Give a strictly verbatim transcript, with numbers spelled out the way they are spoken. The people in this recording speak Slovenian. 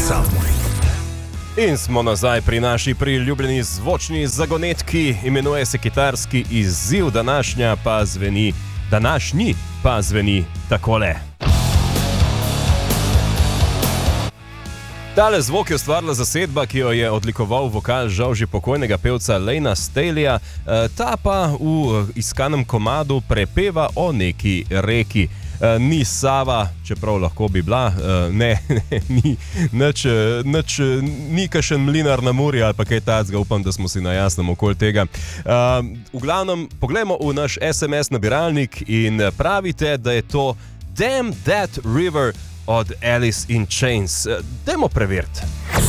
osem. In smo nazaj pri naši priljubljeni zvočni zagonetki, imenuje se Kitarski izziv, današnja pa zveni, današnji pa zveni takole. Tale zvok je ustvarila zasedba, ki jo je odlikoval vokal žal že pokojnega pevca Layna Staleyja, ta pa v iskanem komadu prepeva o neki reki. Ni Sava, čeprav lahko bi bila, ne, ne ni nič, nič, ni kakšen mlinar na Muri ali pa kaj tacga, upam, da smo si na jasnem okoli tega. V glavnem, poglejmo v naš es em es nabiralnik in pravite, da je to Damn That River od Alice in Chains. Dajmo preveriti.